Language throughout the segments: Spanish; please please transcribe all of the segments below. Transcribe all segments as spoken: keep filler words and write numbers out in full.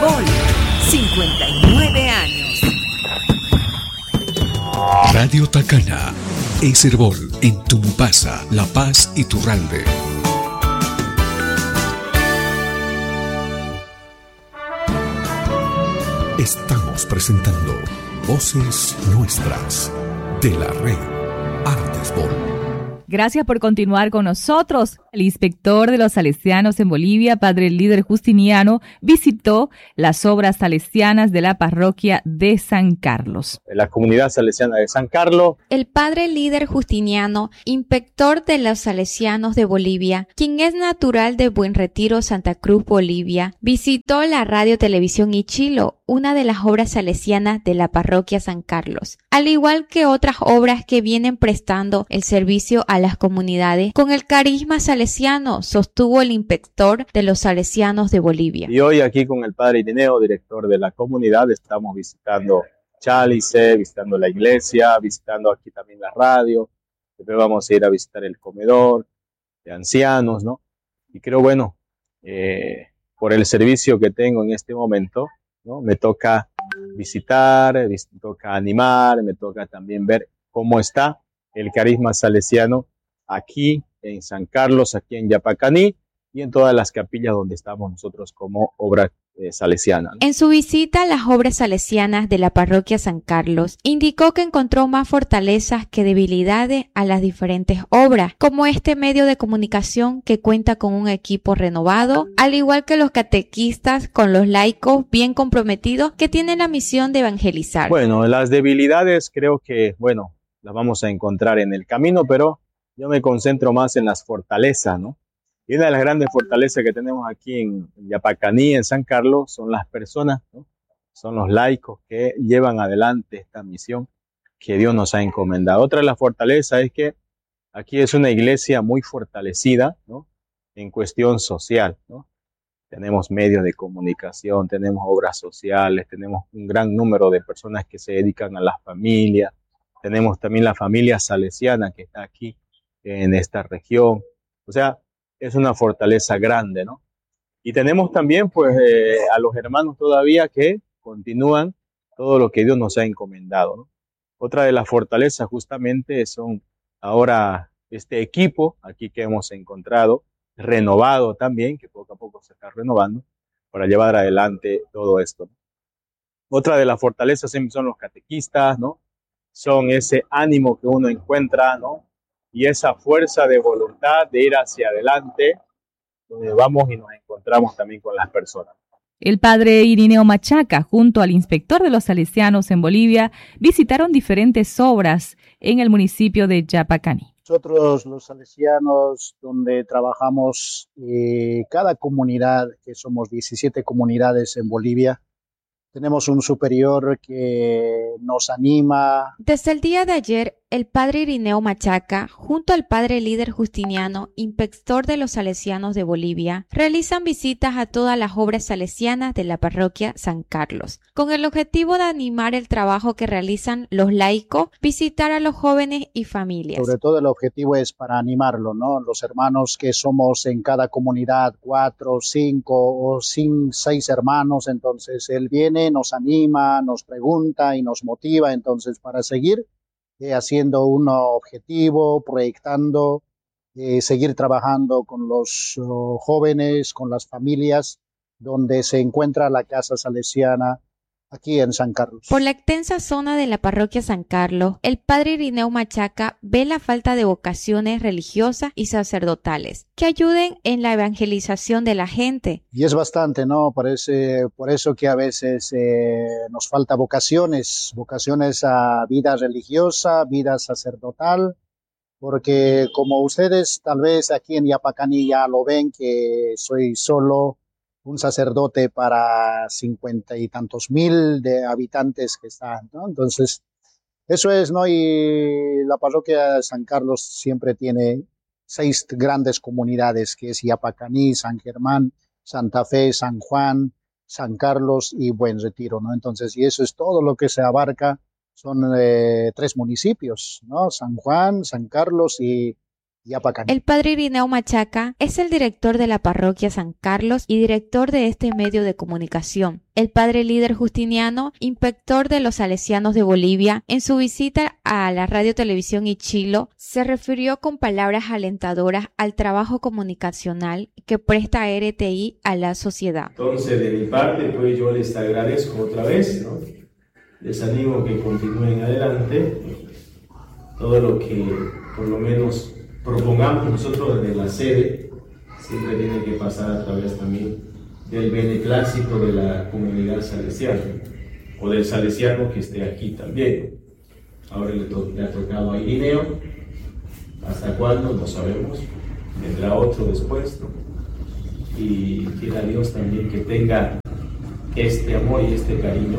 Bol, cincuenta y nueve años. Radio Tacana, Eserbol, en Tumbasa, La Paz y Turralbe. Estamos presentando Voces Nuestras de la red Artesbol. Gracias por continuar con nosotros. El inspector de los salesianos en Bolivia, padre líder Justiniano, visitó las obras salesianas de la parroquia de San Carlos. La comunidad salesiana de San Carlos. El padre líder Justiniano, inspector de los salesianos de Bolivia, quien es natural de Buen Retiro, Santa Cruz, Bolivia, visitó la radio televisión Ichilo, una de las obras salesianas de la parroquia San Carlos, al igual que otras obras que vienen prestando el servicio a las comunidades con el carisma salesiano, sostuvo el inspector de los salesianos de Bolivia. Y hoy aquí con el padre Irineo, director de la comunidad, estamos visitando Chálice, visitando la iglesia, visitando aquí también la radio. Después vamos a ir a visitar el comedor de ancianos, ¿no? Y creo, bueno, eh, por el servicio que tengo en este momento, ¿no? Me toca visitar, me toca animar, me toca también ver cómo está el carisma salesiano aquí en San Carlos, aquí en Yapacaní y en todas las capillas donde estamos nosotros como obra eh, salesiana, ¿no? En su visita a las obras salesianas de la parroquia San Carlos, indicó que encontró más fortalezas que debilidades a las diferentes obras, como este medio de comunicación que cuenta con un equipo renovado, al igual que los catequistas con los laicos bien comprometidos que tienen la misión de evangelizar. Bueno, las debilidades creo que, bueno, las vamos a encontrar en el camino, pero yo me concentro más en las fortalezas, ¿no? Y una de las grandes fortalezas que tenemos aquí en Yapacaní, en San Carlos, son las personas, ¿no? Son los laicos que llevan adelante esta misión que Dios nos ha encomendado. Otra de las fortalezas es que aquí es una iglesia muy fortalecida, ¿no? En cuestión social, ¿no? Tenemos medios de comunicación, tenemos obras sociales, tenemos un gran número de personas que se dedican a las familias. Tenemos también la familia salesiana que está aquí en esta región. O sea, es una fortaleza grande, ¿no? Y tenemos también, pues, eh, a los hermanos todavía que continúan todo lo que Dios nos ha encomendado, ¿no? Otra de las fortalezas justamente son ahora este equipo aquí que hemos encontrado, renovado también, que poco a poco se está renovando, para llevar adelante todo esto, ¿no? Otra de las fortalezas son los catequistas, ¿no? Son ese ánimo que uno encuentra, ¿no? Y esa fuerza de voluntad de ir hacia adelante, donde vamos y nos encontramos también con las personas. El padre Irineo Machaca, junto al inspector de los salesianos en Bolivia, visitaron diferentes obras en el municipio de Yapacaní. Nosotros los salesianos, donde trabajamos, eh, cada comunidad, que somos diecisiete comunidades en Bolivia, tenemos un superior que nos anima. Desde el día de ayer, el padre Irineo Machaca, junto al padre líder Justiniano, inspector de los salesianos de Bolivia, realizan visitas a todas las obras salesianas de la parroquia San Carlos, con el objetivo de animar el trabajo que realizan los laicos, visitar a los jóvenes y familias. Sobre todo el objetivo es para animarlo, ¿no? Los hermanos que somos en cada comunidad, cuatro, cinco o sin, seis hermanos, entonces él viene, nos anima, nos pregunta y nos motiva, entonces para seguir Eh, haciendo un objetivo, proyectando, eh, seguir trabajando con los uh, jóvenes, con las familias, donde se encuentra la casa salesiana aquí en San Carlos. Por la extensa zona de la parroquia San Carlos, el padre Irineo Machaca ve la falta de vocaciones religiosas y sacerdotales que ayuden en la evangelización de la gente. Y es bastante, ¿no? Parece, por eso que a veces eh, nos falta vocaciones, vocaciones a vida religiosa, vida sacerdotal, porque como ustedes tal vez aquí en Yapacaní ya lo ven, que soy solo un sacerdote para cincuenta y tantos mil de habitantes que están, ¿no? Entonces, eso es, ¿no? Y la parroquia de San Carlos siempre tiene seis grandes comunidades, que es Yapacaní, San Germán, Santa Fe, San Juan, San Carlos y Buen Retiro, ¿no? Entonces, y eso es todo lo que se abarca, son eh, tres municipios, ¿no? San Juan, San Carlos y Yapacaní. El padre Irineo Machaca es el director de la parroquia San Carlos y director de este medio de comunicación. El padre líder Justiniano, inspector de los salesianos de Bolivia, en su visita a la Radio Televisión Ichilo, se refirió con palabras alentadoras al trabajo comunicacional que presta R T I a la sociedad. Entonces, de mi parte, pues yo les agradezco otra vez, ¿no? Les animo que continúen adelante. Todo lo que, por lo menos, propongamos nosotros desde la sede siempre tiene que pasar a través también del beneplácito de la comunidad salesiana o del salesiano que esté aquí también. Ahora le, to- le ha tocado a Irineo, hasta cuándo no sabemos, vendrá otro después, ¿no? Y quiera Dios también que tenga este amor y este cariño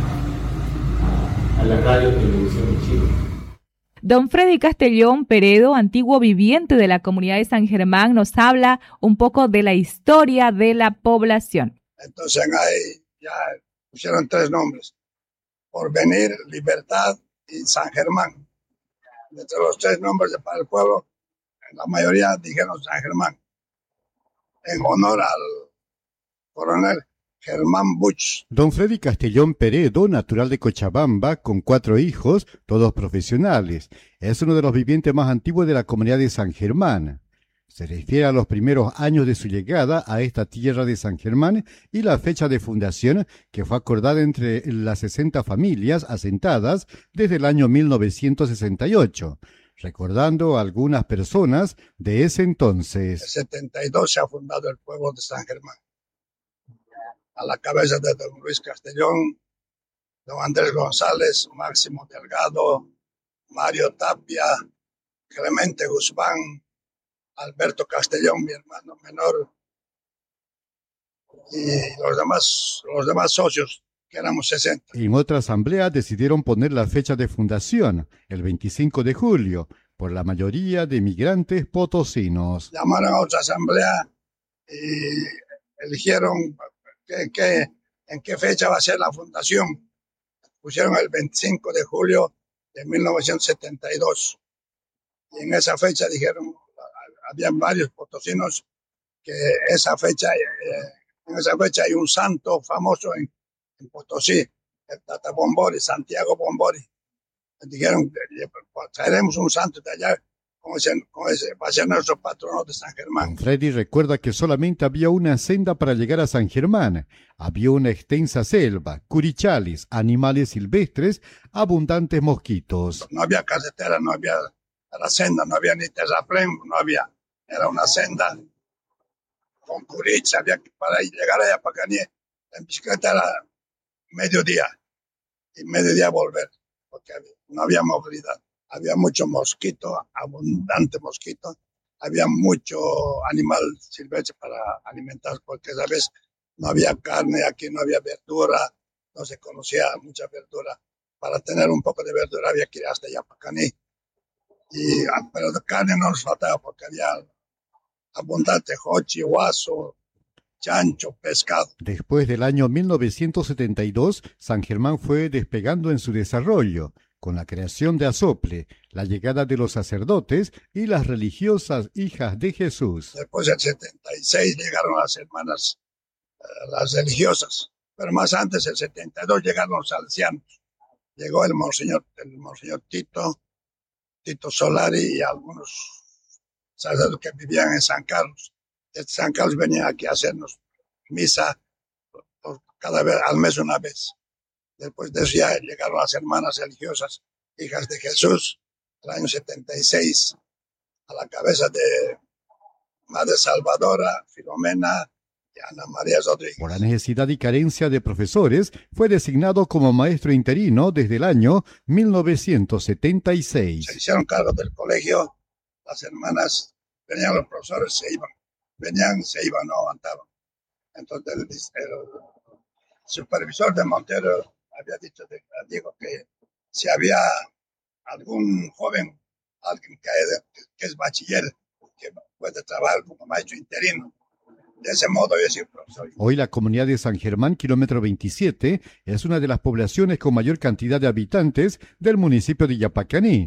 a, a, a la radio televisión de Chile. Don Freddy Castellón Peredo, antiguo viviente de la comunidad de San Germán, nos habla un poco de la historia de la población. Entonces ahí ya pusieron tres nombres: Porvenir, Libertad y San Germán. Entre los tres nombres para el pueblo, la mayoría dijeron San Germán, en honor al coronel Germán Buch. Don Freddy Castellón Peredo, natural de Cochabamba, con cuatro hijos, todos profesionales. Es uno de los vivientes más antiguos de la comunidad de San Germán. Se refiere a los primeros años de su llegada a esta tierra de San Germán y la fecha de fundación que fue acordada entre las sesenta familias asentadas desde el año mil novecientos sesenta y ocho, recordando a algunas personas de ese entonces. En setenta y dos se ha fundado el pueblo de San Germán, a la cabeza de don Luis Castellón, don Andrés González, Máximo Delgado, Mario Tapia, Clemente Guzmán, Alberto Castellón, mi hermano menor, y los demás, los demás socios, que éramos sesenta. En otra asamblea decidieron poner la fecha de fundación, el veinticinco de julio, por la mayoría de migrantes potosinos. Llamaron a otra asamblea y eligieron que, que, en qué fecha va a ser la fundación. Pusieron el veinticinco de julio de mil novecientos setenta y dos. Y en esa fecha dijeron, habían varios potosinos, que esa fecha, eh, en esa fecha hay un santo famoso en, en Potosí, el Tata Bombori, Santiago Bombori. Dijeron, traeremos un santo de allá, con ese, con ese, va a ser nuestro patrono de San Germán. Don Freddy recuerda que solamente había una senda para llegar a San Germán. Había una extensa selva, curichales, animales silvestres, abundantes mosquitos. No había carretera, no había la senda, no había ni terraplén, no había. Era una senda con curicha, había que para llegar allá para Caní, en bicicleta era mediodía, y mediodía volver, porque no había movilidad. Había mucho mosquito, abundante mosquito, había mucho animal silvestre para alimentar, porque esa vez no había carne, aquí no había verdura, no se conocía mucha verdura. Para tener un poco de verdura había que ir hasta allá para Caní. Y, pero de carne no nos faltaba porque había abundante jochi, guaso, chancho, pescado. Después del año mil novecientos setenta y dos, San Germán fue despegando en su desarrollo, con la creación de Azople, la llegada de los sacerdotes y las religiosas hijas de Jesús. Después del setenta y seis llegaron las hermanas, eh, las religiosas, pero más antes, el setenta y dos, llegaron los salesianos. Llegó el monseñor, el monseñor Tito, Tito Solari y algunos sacerdotes que vivían en San Carlos. De San Carlos venían aquí a hacernos misa cada vez, al mes una vez. Después de eso ya llegaron las hermanas religiosas, hijas de Jesús, el año setenta y seis, a la cabeza de Madre Salvadora, Filomena y Ana María Rodríguez. Por la necesidad y carencia de profesores, fue designado como maestro interino desde el año mil novecientos setenta y seis. Se hicieron cargo del colegio, las hermanas, venían los profesores, se iban, venían, se iban, no aguantaban. Entonces el, el supervisor de Montero había dicho, dijo que si había algún joven, alguien que, que es bachiller, que puede trabajar como maestro interino, de ese modo yo soy profesor. Hoy la comunidad de San Germán, kilómetro veintisiete, es una de las poblaciones con mayor cantidad de habitantes del municipio de Yapacaní.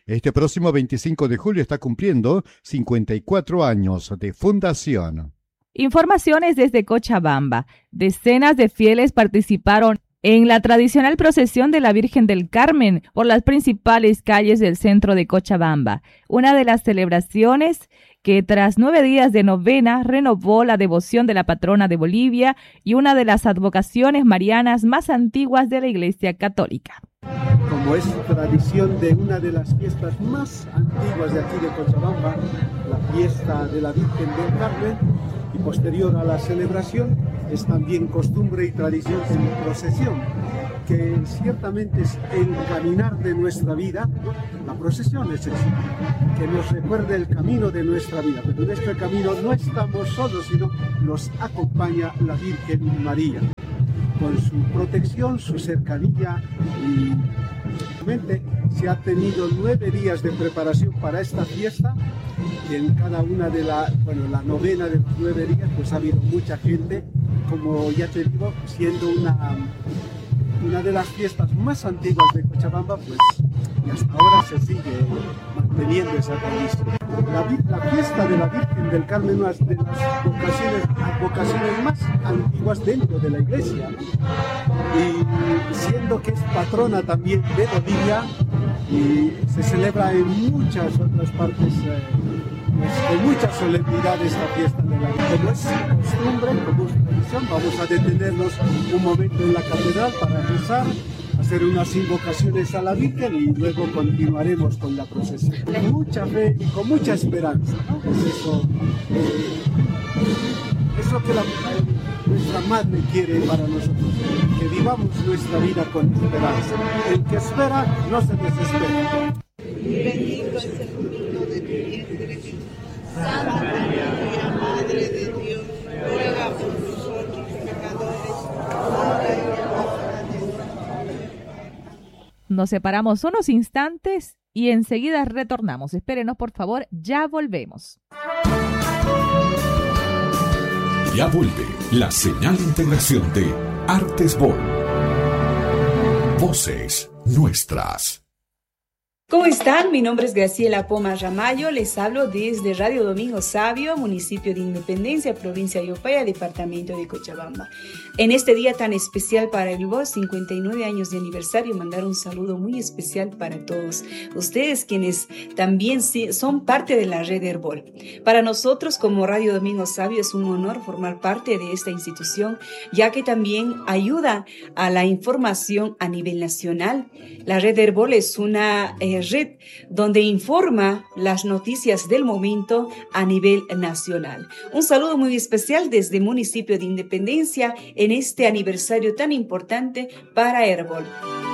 Este próximo veinticinco de julio está cumpliendo cincuenta y cuatro años de fundación. Informaciones desde Cochabamba. Decenas de fieles participaron en la tradicional procesión de la Virgen del Carmen por las principales calles del centro de Cochabamba, una de las celebraciones que tras nueve días de novena renovó la devoción de la patrona de Bolivia y una de las advocaciones marianas más antiguas de la Iglesia Católica. Como es tradición de una de las fiestas más antiguas de aquí de Cochabamba, la fiesta de la Virgen del Carmen, y posterior a la celebración, es también costumbre y tradición en procesión, que ciertamente es el caminar de nuestra vida. La procesión es eso, que nos recuerde el camino de nuestra vida, pero en este camino no estamos solos, sino nos acompaña la Virgen María, con su protección, su cercanía, y realmente se ha tenido nueve días de preparación para esta fiesta, y en cada una de la, bueno, la novena de los nueve días, pues ha habido mucha gente, como ya te digo, siendo una, una de las fiestas más antiguas de Cochabamba, pues y hasta ahora se sigue manteniendo esa tradición. La, la fiesta de la Virgen del Carmen es una de las vocaciones, vocaciones más antiguas dentro de la iglesia, ¿no? Y siendo que es patrona también de Bolivia, y se celebra en muchas otras partes, eh, pues, con mucha solemnidad esta fiesta de la Virgen. Como es costumbre, como es tradición, vamos a detenernos un momento en la catedral para rezar, hacer unas invocaciones a la Virgen y luego continuaremos con la procesión. Con mucha fe y con mucha esperanza, ¿no? Es eso, eh, es lo que la, nuestra Madre quiere para nosotros, que vivamos nuestra vida con esperanza. El que espera no se desespera. Bendito es el fruto de tu vientre, Jesús. Santa María, Madre de Dios, ruega por nosotros pecadores, ahora y en la hora de nuestra muerte. Nos separamos unos instantes y enseguida retornamos. Espérenos, por favor, ya volvemos. Ya vuelve la señal de integración de Artes Vol. Voces nuestras. ¿Cómo están? Mi nombre es Graciela Poma Ramallo, les hablo desde Radio Domingo Sabio, municipio de Independencia, provincia de Yopaya, departamento de Cochabamba. En este día tan especial para el Herbol, cincuenta y nueve años de aniversario, mandar un saludo muy especial para todos ustedes quienes también son parte de la red Herbol. Para nosotros como Radio Domingo Sabio es un honor formar parte de esta institución, ya que también ayuda a la información a nivel nacional. La red Herbol es una eh, red donde informa las noticias del momento a nivel nacional. Un saludo muy especial desde el municipio de Independencia en este aniversario tan importante para Herbol.